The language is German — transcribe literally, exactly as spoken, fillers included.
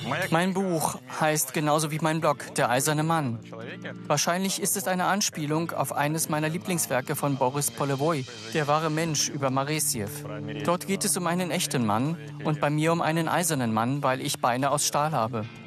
Mein Buch heißt genauso wie mein Blog Der eiserne Mann. Wahrscheinlich ist es eine Anspielung auf eines meiner Lieblingswerke von Boris Polowoi, Der wahre Mensch über Maresjew. Dort geht es um einen echten Mann und bei mir um einen eisernen Mann, weil ich Beine aus Stahl habe.